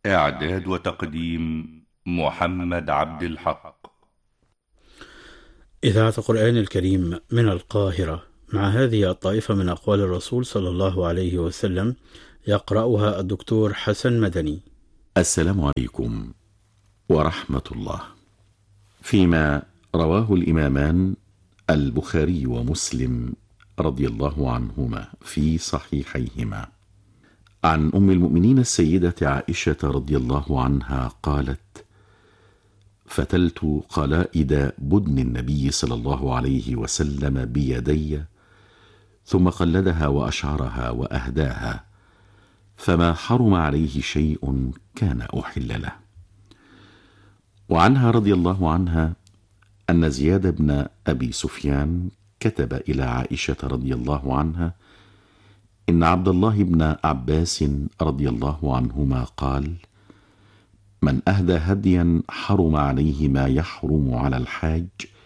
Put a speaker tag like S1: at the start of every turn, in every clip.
S1: إعداد وتقديم محمد عبد الحق.
S2: إذاعة القرآن الكريم من القاهرة، مع هذه الطائفة من أقوال الرسول صلى الله عليه وسلم، يقرأها الدكتور حسن مدني.
S3: السلام عليكم ورحمة الله. فيما رواه الإمامان البخاري ومسلم رضي الله عنهما في صحيحيهما عن أم المؤمنين السيدة عائشة رضي الله عنها قالت: فتلت قلائد بدن النبي صلى الله عليه وسلم بيدي، ثم قلدها وأشعرها وأهداها، فما حرم عليه شيء كان أحل له. وعنها رضي الله عنها أن زياد بن أبي سفيان كتب إلى عائشة رضي الله عنها إن عبد الله بن عباس رضي الله عنهما قال: من أهدى هديا حرم عليه ما يحرم على الحاج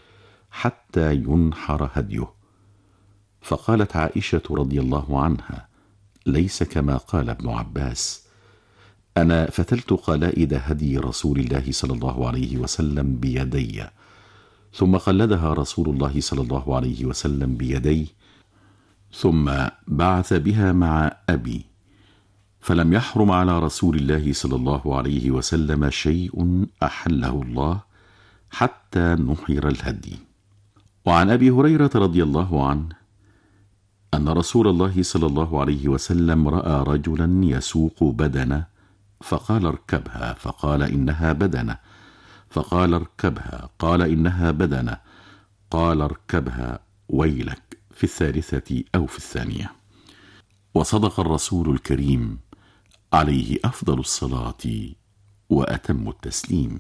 S3: حتى ينحر هديه. فقالت عائشة رضي الله عنها: ليس كما قال ابن عباس، أنا فتلت قلائد هدي رسول الله صلى الله عليه وسلم بيدي، ثم قلدها رسول الله صلى الله عليه وسلم بيديه، ثم بعث بها مع أبي، فلم يحرم على رسول الله صلى الله عليه وسلم شيء أحله الله حتى نحر الهدي. وعن أبي هريرة رضي الله عنه أن رسول الله صلى الله عليه وسلم رأى رجلا يسوق بدنة، فقال: اركبها، فقال: إنها بدنة، فقال: اركبها، قال: إنها بدنة، قال: اركبها ويلك، في الثالثة أو في الثانية. وصدق الرسول الكريم عليه أفضل الصلاة وأتم التسليم.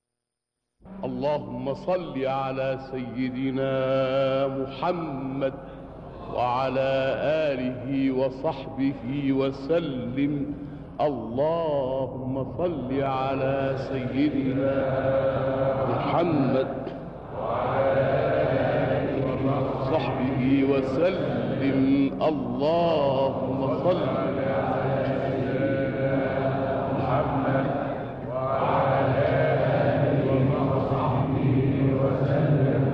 S4: اللهم صل على سيدنا محمد وعلى آله وصحبه وسلم. اللهم صل على سيدنا محمد وعلى آله وصحبه وسلم. اللهم صل على سيدنا محمد وعلى آله وصحبه وسلم.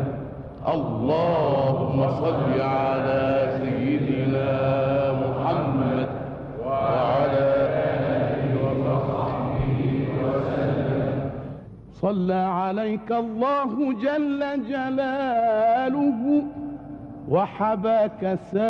S4: اللهم صل على سيدنا محمد وعلى آله وصحبه وسلم. صلى عليك الله جل جلاله وحباك